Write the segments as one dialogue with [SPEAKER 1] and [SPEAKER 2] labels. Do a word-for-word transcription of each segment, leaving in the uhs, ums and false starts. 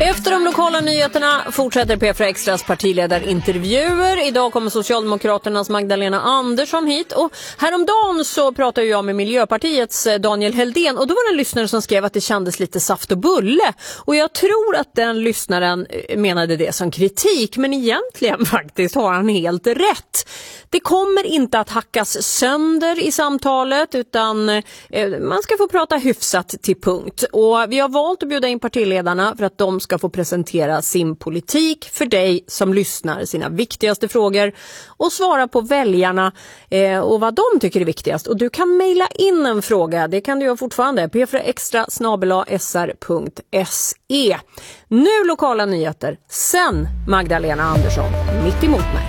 [SPEAKER 1] Efter de lokala nyheterna fortsätter P fyra Extras partiledarintervjuer. Idag kommer Socialdemokraternas Magdalena Andersson hit. Och häromdagen så pratade jag med Miljöpartiets Daniel Heldén. Och då var det en lyssnare som skrev att det kändes lite saft och bulle. Och jag tror att den lyssnaren menade det som kritik. Men egentligen faktiskt har han helt rätt. Det kommer inte att hackas sönder i samtalet, utan man ska få prata hyfsat till punkt. Och vi har valt att bjuda in partiledarna för att de ska få presentera sin politik för dig som lyssnar, sina viktigaste frågor och svara på väljarna eh, och vad de tycker är viktigast. Och du kan mejla in en fråga, det kan du göra fortfarande, p fyra extra snabel-a s r punkt se. Nu lokala nyheter, sen Magdalena Andersson mitt emot mig.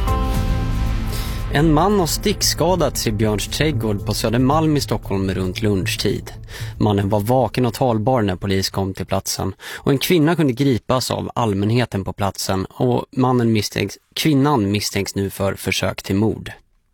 [SPEAKER 2] En man har stickskadats i Björns trädgård på Södermalm i Stockholm runt lunchtid. Mannen var vaken och talbar när polis kom till platsen och en kvinna kunde gripas av allmänheten på platsen och mannen misstänks, kvinnan misstänks nu för försök till mord.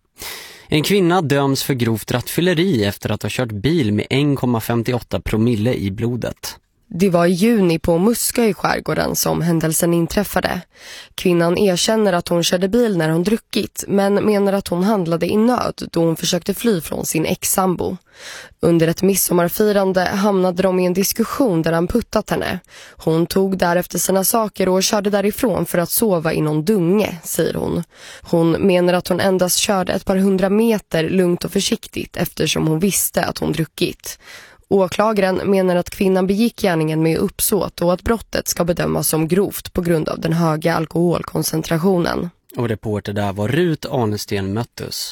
[SPEAKER 2] En kvinna döms för grovt rattfylleri efter att ha kört bil med en komma femtioåtta promille i blodet.
[SPEAKER 3] Det var i juni på Muskö i skärgården som händelsen inträffade. Kvinnan erkänner att hon körde bil när hon druckit, men menar att hon handlade i nöd då hon försökte fly från sin ex-sambo. Under ett midsommarfirande hamnade de i en diskussion där han puttat henne. Hon tog därefter sina saker och körde därifrån för att sova i någon dunge, säger hon. Hon menar att hon endast körde ett par hundra meter lugnt och försiktigt eftersom hon visste att hon druckit. Åklagaren menar att kvinnan begick gärningen med uppsåt och att brottet ska bedömas som grovt på grund av den höga alkoholkoncentrationen.
[SPEAKER 2] Och reporter där var Rut Arnesten Möttus.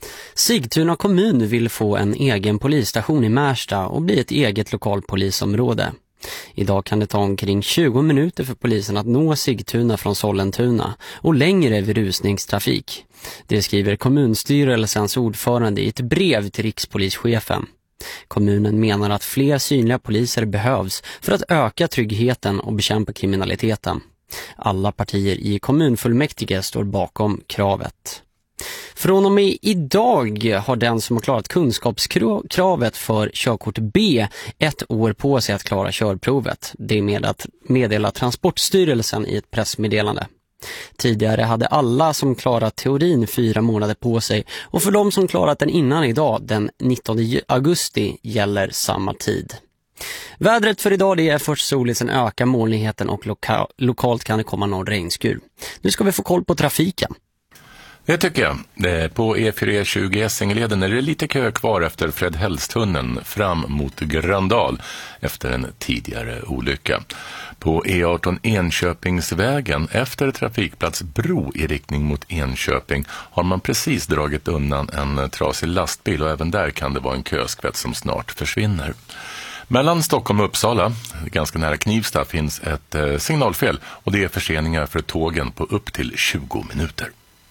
[SPEAKER 2] Sigtuna kommun vill få en egen polisstation i Märsta och bli ett eget lokalpolisområde. Idag kan det ta omkring tjugo minuter för polisen att nå Sigtuna från Sollentuna och längre vid rusningstrafik. Det skriver kommunstyrelsens ordförande i ett brev till rikspolischefen. Kommunen menar att fler synliga poliser behövs för att öka tryggheten och bekämpa kriminaliteten. Alla partier i kommunfullmäktige står bakom kravet. Från och med idag har den som har klarat kunskapskravet för körkort B ett år på sig att klara körprovet. Det meddelar Transportstyrelsen i ett pressmeddelande. Tidigare hade alla som klarat teorin fyra månader på sig och för de som klarat den innan idag, den nittonde augusti, gäller samma tid. Vädret för idag det är först soligt, sen ökar molnigheten och loka- lokalt kan det komma någon regnskur. Nu ska vi få koll på trafiken.
[SPEAKER 4] Det tycker jag. På E fyra tjugo Essingeleden är det lite kö kvar efter Fredhällstunneln fram mot Gröndal efter en tidigare olycka. På E arton Enköpingsvägen efter trafikplats Bro i riktning mot Enköping har man precis dragit undan en trasig lastbil och även där kan det vara en köskvätt som snart försvinner. Mellan Stockholm och Uppsala, ganska nära Knivsta, finns ett signalfel och det är förseningar för tågen på upp till tjugo minuter.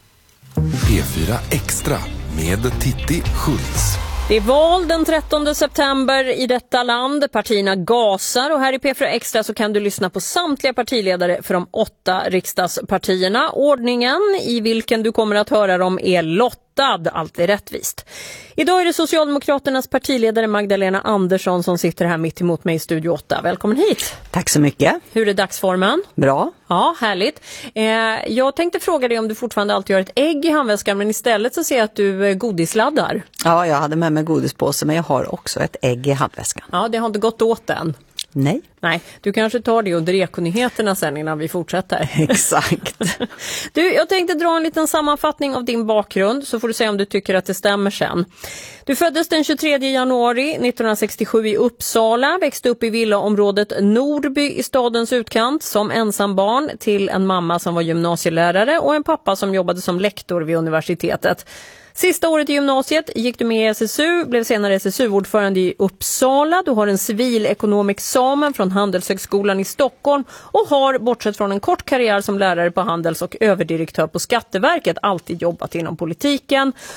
[SPEAKER 5] P fyra Extra med Titti Schultz.
[SPEAKER 1] Det är val den trettonde september i detta land. Partierna gasar och här i P fyra Extra så kan du lyssna på samtliga partiledare för de åtta riksdagspartierna. Ordningen i vilken du kommer att höra dem är lottad, allt är rättvist. Idag är det Socialdemokraternas partiledare Magdalena Andersson som sitter här mitt emot mig i Studio åtta. Välkommen hit.
[SPEAKER 6] Tack så mycket.
[SPEAKER 1] Hur är dagsformen?
[SPEAKER 6] Bra.
[SPEAKER 1] Ja, härligt. Eh, jag tänkte fråga dig om du fortfarande alltid har ett ägg i handväskan, men istället så ser jag att du eh, godisladdar.
[SPEAKER 6] Ja, jag hade med mig godispåse, men jag har också ett ägg i handväskan.
[SPEAKER 1] Ja, det har inte gått åt än.
[SPEAKER 6] Nej.
[SPEAKER 1] Nej, du kanske tar det under ekonyheterna sen innan vi fortsätter.
[SPEAKER 6] Exakt.
[SPEAKER 1] Du, jag tänkte dra en liten sammanfattning av din bakgrund så får du säga om du tycker att det stämmer sen. Du föddes den tjugotredje januari nittonhundrasextiosju i Uppsala, växte upp i villaområdet Nordby i stadens utkant som ensambarn till en mamma som var gymnasielärare och en pappa som jobbade som lektor vid universitetet. Sista året i gymnasiet gick du med i S S U, blev senare S S U-ordförande i Uppsala. Du har en civilekonomexamen från Handelshögskolan i Stockholm och har, bortsett från en kort karriär som lärare på Handels och överdirektör på Skatteverket, alltid jobbat inom politiken.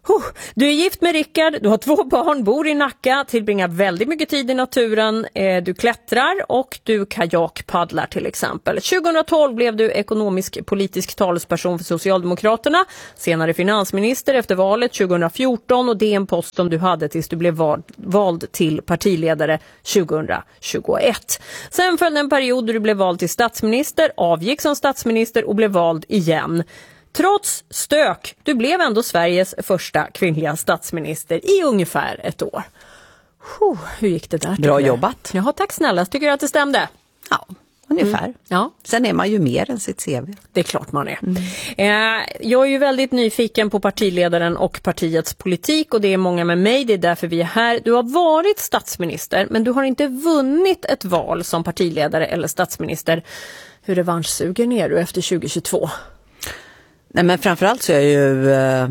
[SPEAKER 1] Du är gift med Rickard, du har två barn, bor i Nacka, tillbringar väldigt mycket tid i naturen, du klättrar och du kajakpaddlar till exempel. tjugohundratolv blev du ekonomisk politisk talesperson för Socialdemokraterna, senare finansminister efter valet tjugohundrafjorton, och det är en post som du hade tills du blev vald till partiledare tjugohundratjugoett. Sen följde en period då du blev vald till statsminister, avgick som statsminister och blev vald igen. Trots stök, du blev ändå Sveriges första kvinnliga statsminister i ungefär ett år. Oh, hur gick det där?
[SPEAKER 6] Bra jobbat.
[SPEAKER 1] Jaha, tack snälla. Tycker du att det stämde?
[SPEAKER 6] Ja, ungefär.
[SPEAKER 1] Mm. Ja.
[SPEAKER 6] Sen är man ju mer än sitt C V.
[SPEAKER 1] Det är klart man är. Mm. Eh, jag är ju väldigt nyfiken på partiledaren och partiets politik, och det är många med mig. Det är därför vi är här. Du har varit statsminister, men du har inte vunnit ett val som partiledare eller statsminister. Hur revanschsugen är du efter tjugohundratjugotvå?
[SPEAKER 6] Nej, men framförallt så är jag ju, eh,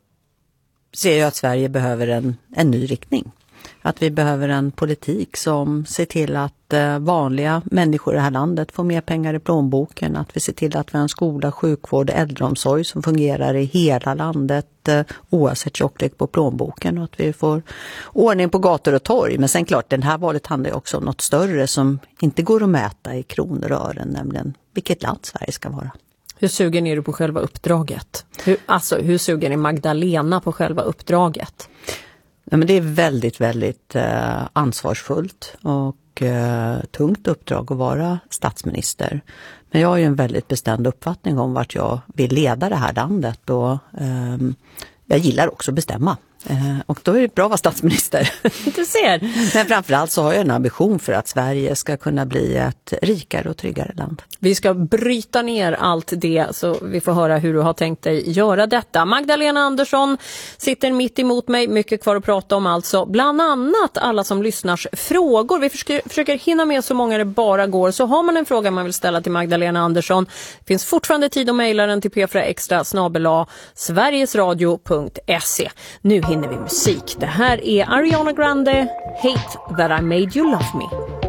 [SPEAKER 6] ser jag att Sverige behöver en, en ny riktning. Att vi behöver en politik som ser till att eh, vanliga människor i det här landet får mer pengar i plånboken. Att vi ser till att vi har en skola, sjukvård och äldreomsorg som fungerar i hela landet eh, oavsett tjocklek på plånboken. Och att vi får ordning på gator och torg. Men sen klart, den här valet handlar ju också om något större som inte går att mäta i kronor och ören, nämligen vilket land Sverige ska vara.
[SPEAKER 1] Hur sugen är du på själva uppdraget? Hur, alltså, hur sugen är Magdalena på själva uppdraget?
[SPEAKER 6] Ja, men det är väldigt, väldigt eh, ansvarsfullt och eh, tungt uppdrag att vara statsminister. Men jag har ju en väldigt bestämd uppfattning om vart jag vill leda det här landet, och eh, jag gillar också att bestämma. Eh, och då är det bra att vara statsminister.
[SPEAKER 1] Du ser.
[SPEAKER 6] Men framförallt så har jag en ambition för att Sverige ska kunna bli ett rikare och tryggare land.
[SPEAKER 1] Vi ska bryta ner allt det, så vi får höra hur du har tänkt dig göra detta. Magdalena Andersson sitter mitt emot mig, mycket kvar att prata om alltså. Bland annat alla som lyssnars frågor. Vi försöker, försöker hinna med så många det bara går. Så har man en fråga man vill ställa till Magdalena Andersson, det finns fortfarande tid att mejla den till p fyra extra snabel-a sverigesradio punkt se. Nu hinner vi musik. Det här är Ariana Grande, Hate That I Made You Love Me.